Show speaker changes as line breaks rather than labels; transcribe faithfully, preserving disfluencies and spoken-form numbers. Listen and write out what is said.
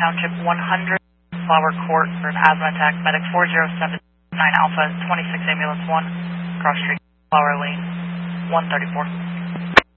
Township one hundred, Flower Court for an asthma attack. Medic four zero seven nine Alpha, twenty-six Ambulance one, Cross Street, Flower Lane, one thirty-four.